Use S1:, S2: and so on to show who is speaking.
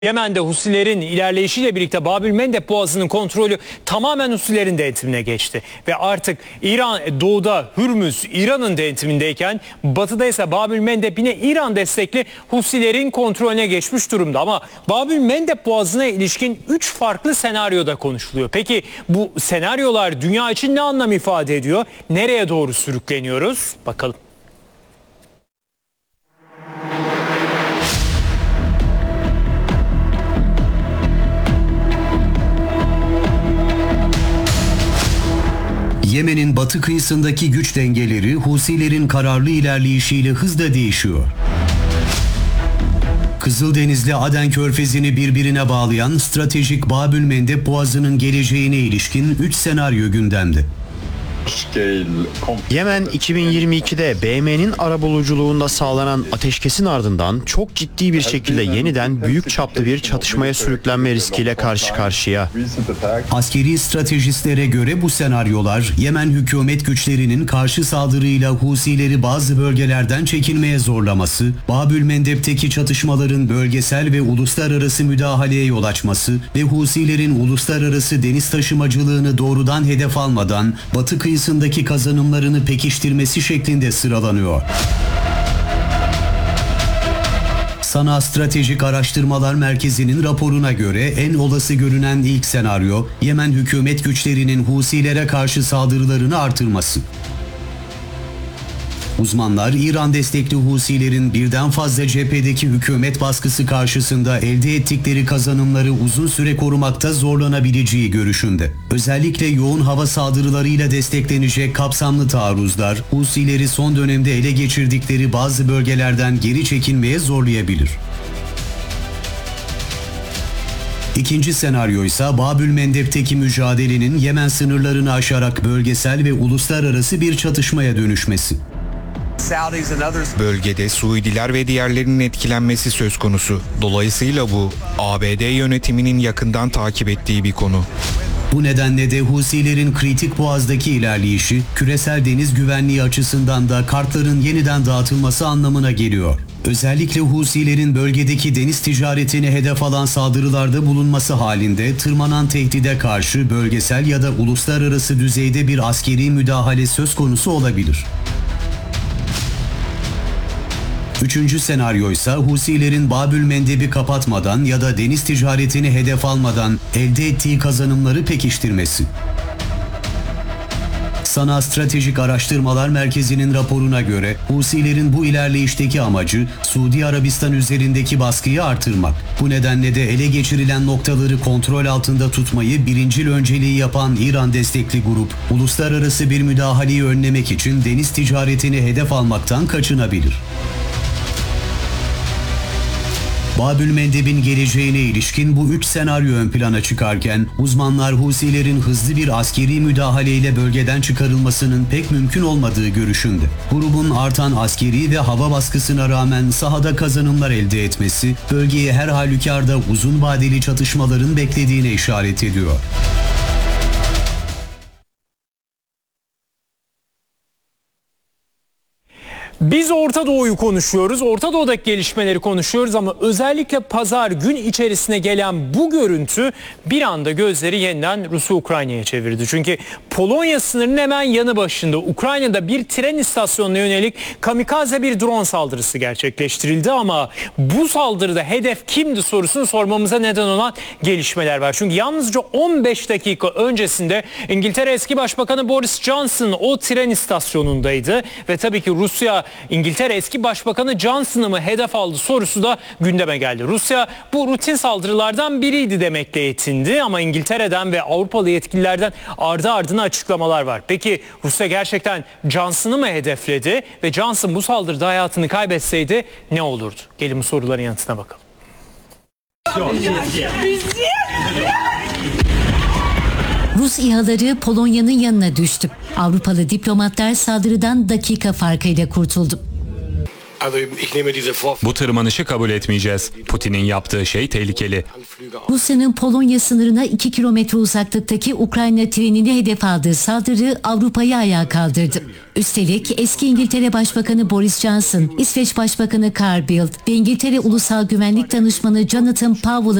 S1: Yemen'de Husilerin ilerleyişiyle birlikte Bab-el-Mendeb Boğazı'nın kontrolü tamamen Husilerin denetimine geçti. Ve artık doğuda Hürmüz İran'ın denetimindeyken batıda ise Bab-el-Mendeb yine İran destekli Husilerin kontrolüne geçmiş durumda. Ama Bab-el-Mendeb Boğazı'na ilişkin 3 farklı senaryoda konuşuluyor. Peki bu senaryolar dünya için ne anlam ifade ediyor? Nereye doğru sürükleniyoruz? Bakalım.
S2: Yemen'in batı kıyısındaki güç dengeleri Husilerin kararlı ilerleyişiyle hızla değişiyor. Kızıldeniz'le Aden Körfezi'ni birbirine bağlayan stratejik Bab-el-Mendeb Boğazı'nın geleceğine ilişkin 3 senaryo gündemde.
S3: Yemen 2022'de BM'nin arabuluculuğunda sağlanan ateşkesin ardından çok ciddi bir şekilde yeniden büyük çaplı bir çatışmaya sürüklenme riskiyle karşı karşıya.
S2: Askeri stratejistlere göre bu senaryolar Yemen hükümet güçlerinin karşı saldırıyla Husileri bazı bölgelerden çekilmeye zorlaması, Bab-el-Mendeb'teki çatışmaların bölgesel ve uluslararası müdahaleye yol açması ve Husilerin uluslararası deniz taşımacılığını doğrudan hedef almadan batı kıyısındaki kazanımlarını pekiştirmesi şeklinde sıralanıyor. Sana Stratejik Araştırmalar Merkezi'nin raporuna göre en olası görünen ilk senaryo, Yemen hükümet güçlerinin Husilere karşı saldırılarını artırması. Uzmanlar, İran destekli Husilerin birden fazla cephedeki hükümet baskısı karşısında elde ettikleri kazanımları uzun süre korumakta zorlanabileceği görüşünde. Özellikle yoğun hava saldırılarıyla desteklenecek kapsamlı taarruzlar, Husileri son dönemde ele geçirdikleri bazı bölgelerden geri çekilmeye zorlayabilir. İkinci senaryo ise Bab-el-Mendeb'teki mücadelenin Yemen sınırlarını aşarak bölgesel ve uluslararası bir çatışmaya dönüşmesi.
S4: Bölgede Suudiler ve diğerlerinin etkilenmesi söz konusu. Dolayısıyla bu ABD yönetiminin yakından takip ettiği bir konu.
S2: Bu nedenle de Husilerin kritik boğazdaki ilerleyişi, küresel deniz güvenliği açısından da kartların yeniden dağıtılması anlamına geliyor. Özellikle Husilerin bölgedeki deniz ticaretini hedef alan saldırılarda bulunması halinde tırmanan tehdide karşı bölgesel ya da uluslararası düzeyde bir askeri müdahale söz konusu olabilir. Üçüncü senaryo ise Husilerin Bab-el-Mendeb'i kapatmadan ya da deniz ticaretini hedef almadan elde ettiği kazanımları pekiştirmesi. Sana Stratejik Araştırmalar Merkezi'nin raporuna göre Husilerin bu ilerleyişteki amacı Suudi Arabistan üzerindeki baskıyı artırmak. Bu nedenle de ele geçirilen noktaları kontrol altında tutmayı birincil önceliği yapan İran destekli grup, uluslararası bir müdahaleyi önlemek için deniz ticaretini hedef almaktan kaçınabilir. Bab-el-Mendeb'in geleceğine ilişkin bu 3 senaryo ön plana çıkarken uzmanlar Husilerin hızlı bir askeri müdahaleyle bölgeden çıkarılmasının pek mümkün olmadığı görüşünde. Grubun artan askeri ve hava baskısına rağmen sahada kazanımlar elde etmesi bölgeye her halükarda uzun vadeli çatışmaların beklediğine işaret ediyor.
S1: Biz Orta Doğu'yu konuşuyoruz, Orta Doğu'daki gelişmeleri konuşuyoruz ama özellikle pazar gün içerisine gelen bu görüntü bir anda gözleri yeniden Rusya-Ukrayna'ya çevirdi. Çünkü Polonya sınırının hemen yanı başında Ukrayna'da bir tren istasyonuna yönelik kamikaze bir drone saldırısı gerçekleştirildi ama bu saldırıda hedef kimdi sorusunu sormamıza neden olan gelişmeler var. Çünkü yalnızca 15 dakika öncesinde İngiltere eski Başbakanı Boris Johnson o tren istasyonundaydı ve tabii ki Rusya İngiltere eski Başbakanı Johnson'ı mı hedef aldı sorusu da gündeme geldi. Rusya bu rutin saldırılardan biriydi demekle yetindi ama İngiltere'den ve Avrupalı yetkililerden ardı ardına açıklamalar var. Peki Rusya gerçekten Johnson'ı mı hedefledi ve Johnson bu saldırıda hayatını kaybetseydi ne olurdu? Gelin bu soruların yanıtına bakalım.
S5: Rus İHA'ları Polonya'nın yanına düştü. Avrupalı diplomatlar saldırıdan dakika farkıyla kurtuldu.
S6: Bu tırmanışı kabul etmeyeceğiz. Putin'in yaptığı şey tehlikeli.
S5: Rusya'nın Polonya sınırına 2 kilometre uzaklıktaki Ukrayna trenini hedef aldığı saldırı Avrupa'yı ayağa kaldırdı. Üstelik eski İngiltere Başbakanı Boris Johnson, İsveç Başbakanı Carl Bildt ve İngiltere Ulusal Güvenlik Danışmanı Jonathan Powell'ın